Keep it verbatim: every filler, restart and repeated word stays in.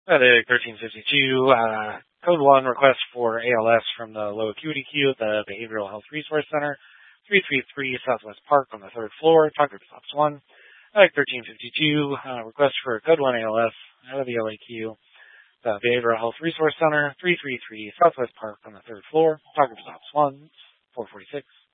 Medic thirteen fifty-two, uh, code one, request for A L S from the low acuity queue at the Behavioral Health Resource Center, three three three Southwest Park on the third floor, talk group stops one. Medic thirteen fifty-two, uh, request for code one A L S out of the L A Q, the Behavioral Health Resource Center, three three three Southwest Park on the third floor, talk group stops one, four forty-six.